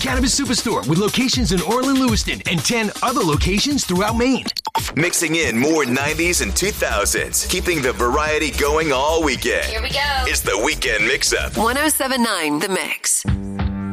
cannabis superstore with locations in Orland, Lewiston, and 10 other locations throughout Maine. Mixing in more 90s and 2000s, keeping the variety going all weekend. Here we go. It's the Weekend Mix-Up. 107.9 The Mix.